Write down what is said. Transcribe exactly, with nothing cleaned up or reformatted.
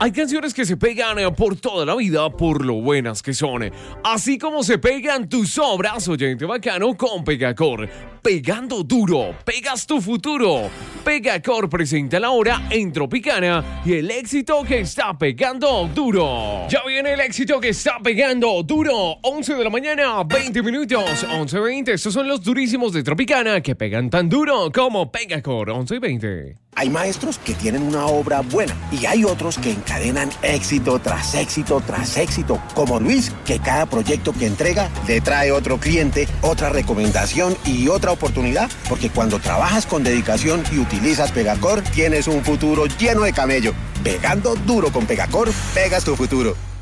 Hay canciones que se pegan eh, por toda la vida por lo buenas que son. Así como se pegan tus obras, oyente bacano, con Pegacor. Pegando duro, pegas tu futuro. Pegacor presenta la hora en Tropicana y el éxito que está pegando duro. Ya viene el éxito que está pegando duro. once de la mañana, veinte minutos. once veinte. Estos son los durísimos de Tropicana que pegan tan duro como Pegacor. once y veinte. Hay maestros que tienen una obra buena y hay otros que encadenan éxito tras éxito tras éxito, como Luis, que cada proyecto que entrega le trae otro cliente, otra recomendación y otra oportunidad, porque cuando trabajas con dedicación y utilizas Pegacor, tienes un futuro lleno de camello. Pegando duro con Pegacor, pegas tu futuro.